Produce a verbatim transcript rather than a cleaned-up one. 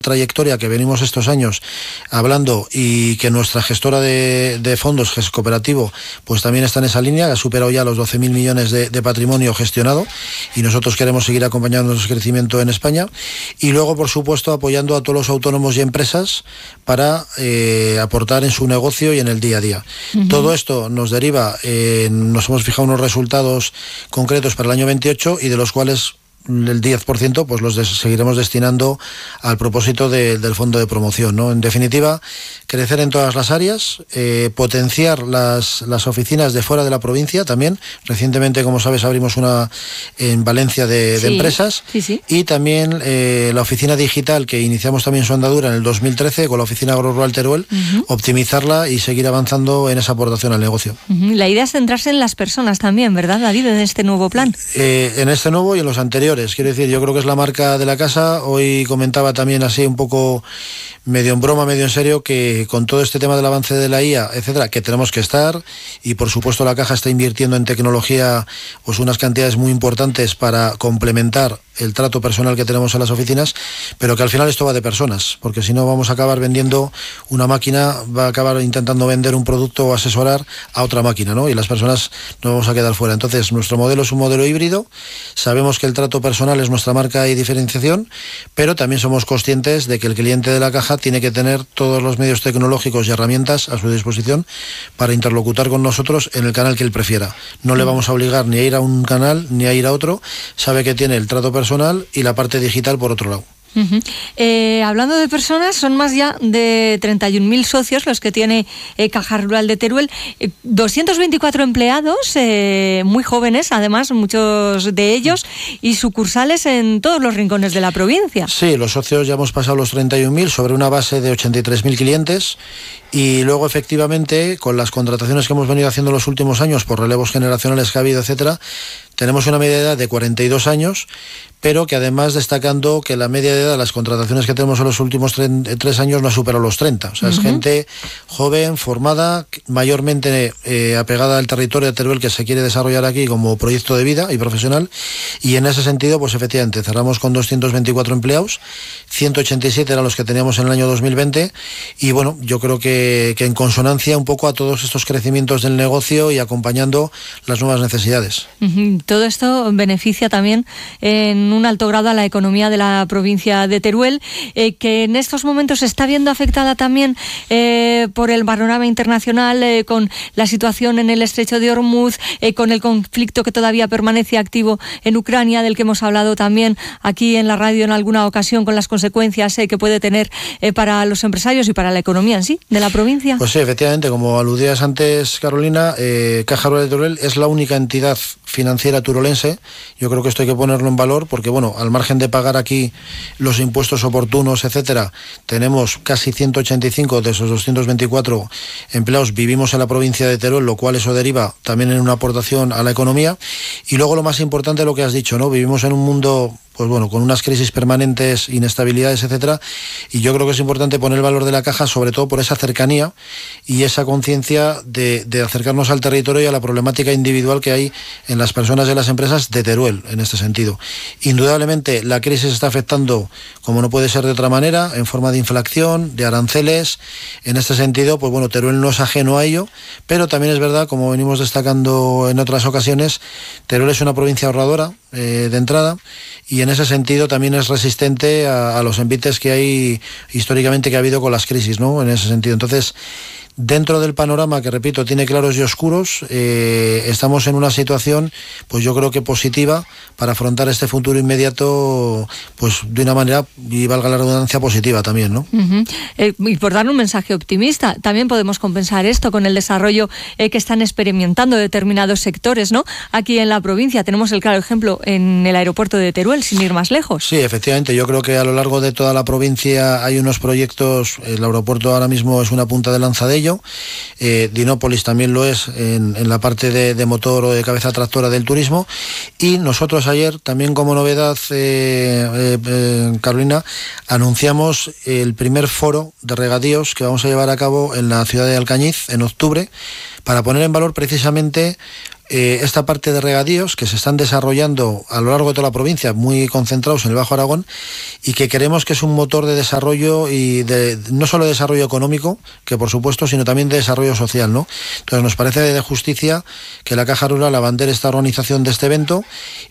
trayectoria que venimos estos años hablando y que nuestra gestora de, de fondos, GES Cooperativo, pues también está en esa línea, que ha superado ya los doce mil millones de, de patrimonio gestionado, y nosotros queremos seguir acompañando nuestro crecimiento en España, y luego, por supuesto, apoyando a todos los autónomos y empresas para eh, aportar en su negocio y en el día a día. Uh-huh. Todo esto nos deriva, eh, nos hemos fijado unos resultados concretos para el año veintiocho, y de los cuales el diez por ciento pues los des- seguiremos destinando al propósito de, del fondo de promoción, ¿no? En definitiva, crecer en todas las áreas, eh, potenciar las, las oficinas de fuera de la provincia también. Recientemente, como sabes, abrimos una en Valencia de, sí, de empresas, sí, sí. Y también eh, la oficina digital, que iniciamos también su andadura en el dos mil trece con la oficina Agrorural Teruel, uh-huh. optimizarla y seguir avanzando en esa aportación al negocio. Uh-huh. La idea es centrarse en las personas también, ¿verdad, David, en este nuevo plan? Eh, en este nuevo y en los anteriores. Quiero decir, yo creo que es la marca de la casa. Hoy comentaba también así un poco medio en broma, medio en serio, que con todo este tema del avance de la I A, etcétera, que tenemos que estar, y por supuesto la caja está invirtiendo en tecnología pues unas cantidades muy importantes para complementar el trato personal que tenemos en las oficinas, pero que al final esto va de personas, porque si no vamos a acabar vendiendo una máquina, va a acabar intentando vender un producto o asesorar a otra máquina, ¿no? Y las personas nos vamos a quedar fuera. Entonces, nuestro modelo es un modelo híbrido. Sabemos que el trato personal es nuestra marca y diferenciación, pero también somos conscientes de que el cliente de la caja tiene que tener todos los medios tecnológicos y herramientas a su disposición para interlocutar con nosotros en el canal que él prefiera. No le vamos a obligar ni a ir a un canal ni a ir a otro. Sabe que tiene el trato personal y la parte digital por otro lado. Uh-huh. Eh, hablando de personas, son más ya de treinta y un mil socios los que tiene eh, Caja Rural de Teruel, eh, doscientos veinticuatro empleados, eh, muy jóvenes además, muchos de ellos, y sucursales en todos los rincones de la provincia. Sí, los socios ya hemos pasado los treinta y un mil sobre una base de ochenta y tres mil clientes, y luego efectivamente con las contrataciones que hemos venido haciendo los últimos años por relevos generacionales que ha habido, etcétera, tenemos una media de edad de cuarenta y dos años, pero que además destacando que la media de edad de las contrataciones que tenemos en los últimos tre- tres años no ha superado los treinta. O sea, uh-huh. es gente joven, formada, mayormente eh, apegada al territorio de Teruel, que se quiere desarrollar aquí como proyecto de vida y profesional. Y en ese sentido, pues efectivamente, cerramos con doscientos veinticuatro empleados, ciento ochenta y siete eran los que teníamos en el año dos mil veinte, y bueno, yo creo que, que en consonancia un poco a todos estos crecimientos del negocio y acompañando las nuevas necesidades. Uh-huh. Todo esto beneficia también en un alto grado a la economía de la provincia de Teruel, eh, que en estos momentos se está viendo afectada también eh, por el panorama internacional, eh, con la situación en el estrecho de Hormuz, eh, con el conflicto que todavía permanece activo en Ucrania, del que hemos hablado también aquí en la radio en alguna ocasión, con las consecuencias eh, que puede tener eh, para los empresarios y para la economía en sí de la provincia. Pues sí, efectivamente, como aludías antes, Carolina, eh, Caja Rural de Teruel es la única entidad financiera turolense. Yo creo que esto hay que ponerlo en valor, porque bueno, al margen de pagar aquí los impuestos oportunos, etcétera, tenemos casi ciento ochenta y cinco de esos doscientos veinticuatro empleados vivimos en la provincia de Teruel, lo cual eso deriva también en una aportación a la economía. Y luego lo más importante, lo que has dicho, ¿no? Vivimos en un mundo, pues bueno, con unas crisis permanentes, inestabilidades, etcétera, y yo creo que es importante poner el valor de la caja, sobre todo por esa cercanía y esa conciencia de, de acercarnos al territorio y a la problemática individual que hay en las personas y las empresas de Teruel, en este sentido. Indudablemente la crisis está afectando, como no puede ser de otra manera, en forma de inflación, de aranceles. En este sentido, pues bueno, Teruel no es ajeno a ello, pero también es verdad, como venimos destacando en otras ocasiones, Teruel es una provincia ahorradora eh, de entrada, y en ese sentido también es resistente a, a los envites que hay históricamente que ha habido con las crisis, ¿no? En ese sentido. Entonces, dentro del panorama, que repito, tiene claros y oscuros, eh, estamos en una situación, pues yo creo que positiva para afrontar este futuro inmediato, pues de una manera, y valga la redundancia, positiva también, ¿no? Uh-huh. Eh, y por dar un mensaje optimista, también podemos compensar esto con el desarrollo eh, que están experimentando determinados sectores, ¿no? Aquí en la provincia tenemos el claro ejemplo en el aeropuerto de Teruel, sin ir más lejos. Sí, efectivamente, yo creo que a lo largo de toda la provincia hay unos proyectos. El aeropuerto ahora mismo es una punta de lanza de ello. Eh, Dinópolis también lo es en, en la parte de, de motor o de cabeza tractora del turismo. Y nosotros ayer, también como novedad, eh, eh, eh, Carolina, anunciamos el primer foro de regadíos que vamos a llevar a cabo en la ciudad de Alcañiz en octubre, para poner en valor precisamente eh, esta parte de regadíos que se están desarrollando a lo largo de toda la provincia, muy concentrados en el Bajo Aragón, y que creemos que es un motor de desarrollo y de no solo de desarrollo económico, que por supuesto, sino también de desarrollo social, ¿no? Entonces nos parece de justicia que la Caja Rural abandere esta organización de este evento